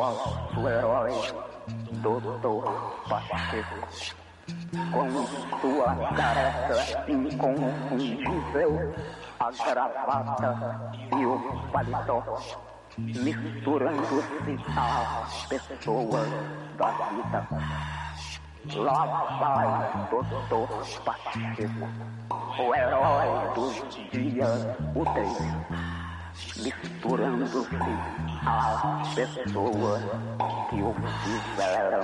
nosso herói, Doutor Pacheco, com sua tarefa inconfundível, a gravata e o paletó, misturando-se às pessoas da vida. Lá vai Doutor Pacheco, o herói dos dias úteis, misturando-se às pessoas que o fizeram